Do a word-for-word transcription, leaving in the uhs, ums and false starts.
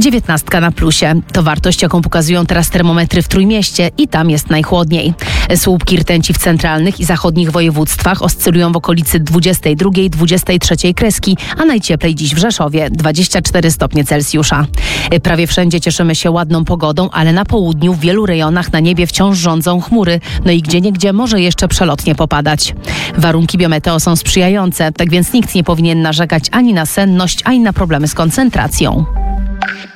dziewiętnastka na plusie. To wartość, jaką pokazują teraz termometry w Trójmieście i tam jest najchłodniej. Słupki rtęci w centralnych i zachodnich województwach oscylują w okolicy dwudziestej drugiej dwudziestej trzeciej kreski, a najcieplej dziś w Rzeszowie dwadzieścia cztery stopnie Celsjusza. Prawie wszędzie cieszymy się ładną pogodą, ale na południu w wielu rejonach na niebie wciąż rządzą chmury, no i gdzieniegdzie może jeszcze przelotnie popadać. Warunki biometeo są sprzyjające, tak więc nikt nie powinien narzekać ani na senność, ani na problemy z koncentracją.